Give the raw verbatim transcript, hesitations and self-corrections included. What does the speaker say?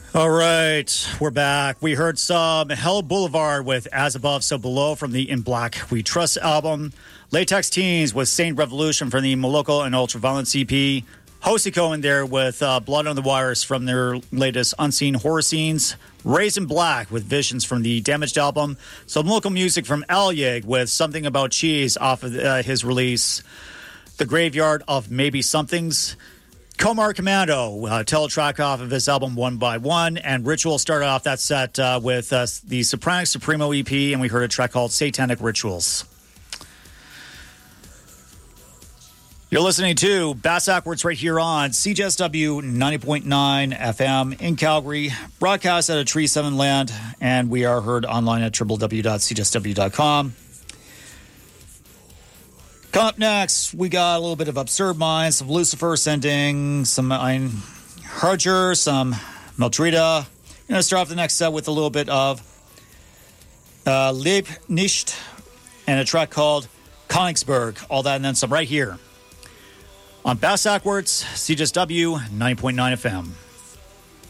All right, we're back. We heard some Hell Boulevard with As Above, So Below from the In Black We Trust album. Latex Teens with Saint Revolution from the Moloko and Ultraviolence E P. Hosiko in there with uh, Blood on the Wires from their latest Unseen Horror Scenes. Raised in Black with Visions from the Damaged album. Some local music from Alyig with Something About Cheese off of uh, his release. The Graveyard of Maybe Somethings. Komar Commando, uh, tell a track off of his album One by One, and Ritual started off that set uh, with uh, the Sopranic Supremo E P, and we heard a track called Satanic Rituals. You're listening to Bass Backwards right here on C J S W ninety point nine F M in Calgary, broadcast out of Tree seven Land, and we are heard online at w w w dot c j s w dot com. Coming up next, we got a little bit of Absurd Minds, some Lucifer Sending, some Ein Harger, some Meldrida. I'm going to start off the next set with a little bit of uh, Leb Nicht and a track called Königsberg. All that and then some right here on Bass Backwards, C J S W ninety point nine F M.